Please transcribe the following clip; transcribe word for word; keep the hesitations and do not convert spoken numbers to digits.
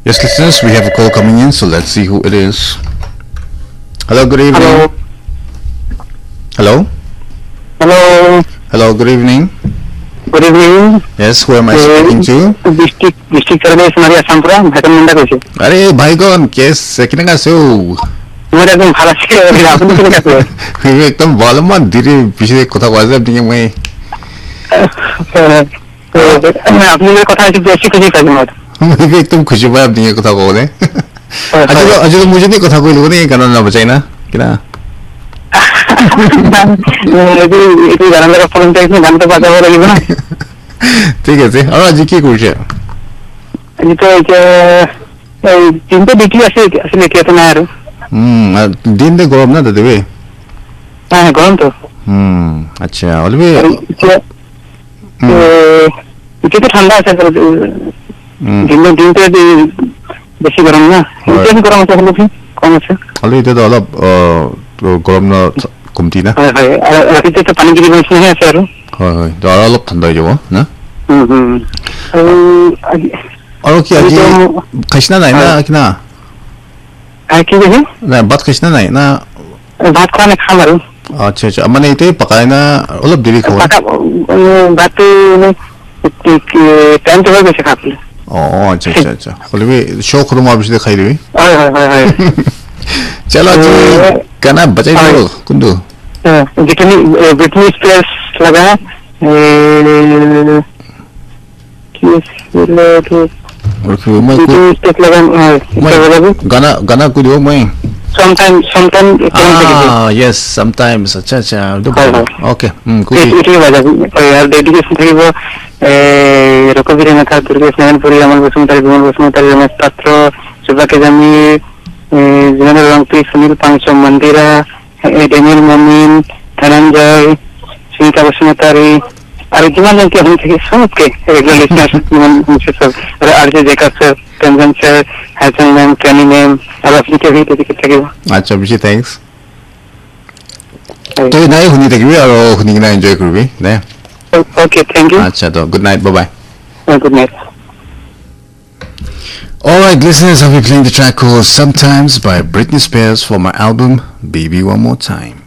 Yes, listeners, we have a call coming in, so let's see who it is. Hello, good evening. Hello. Hello? Hello. Hello, good evening. Good evening. Yes, who am I speaking to? District District Service Maria Sampura, Bhakan Munda koise. Are bhaigon, kes sekine ka cheu? Moi ekdom bhalo aছি, apni kene kaছে? আমি একদম ভালো মান ধীরে পিছে কথা বলতে আপনি মই আপনি এর কথা একটু বেশি খুশি পাইলাম আমি একদম খুশি পাই আপনি এই কথা বলে আজ আজ মুঝে নিয়ে কথা কইলো না কেন না বাঁচাই না কিনা এটি এটি গান লাগা ফোন থেকে গান তো বাজাবো লাগিব না ঠিক আছে আর আজ কি করছে আজ তো এই তিনটে ডিগ্রি আছে আসলে কি তো না আর হুম দিন দে গরম না দেবে হ্যাঁ গরম তো হুম আচ্ছা অলবে এটা তো ঠান্ডা আছে দিন দিন তো বেশি গরম না এটা গরম আছে হলো কি কম আছে অলবে এটা তো অলপ গরম না কমতি না হয় হয় আর রাতে তো পানি গিরি বসে আছে আর হয় হয় তো আর অলপ ঠান্ডা হয়ে যাব না হুম হুম আর কি আজি খাইছনা নাই না কিনা আর কি দেখি না ভাত খাইছনা নাই না ভাত খাওয়া খাম আর আচ্ছা আচ্ছা মানে এটাই পাকায় না অলপ দেরি খাওয়া পাকা ভাত টাইম তো হয়ে গেছে খাবলে ও আচ্ছা আচ্ছা আচ্ছা বলবি শো খরম অফিসে খাই দিবি হয় হয় হয় হয় চলো জি গানা বাজাই দাও কুন্দু जितनी ब्रिटनी स्पीयर्स लगा और फिर मैं गाना गाना कुछ हो मैं sometimes sometimes ah yes sometimes अच्छा अच्छा ओके कुछ इतनी वजह यार डेडिकेशन थी वो रकोबिरी में था दुर्गेश नयनपुरी अमल बसुमतारी विमल बसुमतारी रमेश पात्र सुबह के जमी जिनेंद्र रंगपी सुनील पांचो मंदिरा डेनियल मोमिन धनंजय सुनीता बसुमतारी और जीवन के हम थे सब के रेगुलर लिसनर्स मुझे सब RJ Jacob sir कंजन sir Hesson ma'am कैनी मैम और अपनी के भी डेडिकेट थे अच्छा बिजी थैंक्स तो नहीं हुनी थे कि और हुनी ना एंजॉय करबी ना ओके थैंक यू अच्छा तो good night bye bye good night Alright listeners, I'll be playing the track called Sometimes by Britney Spears for my album Baby One More Time.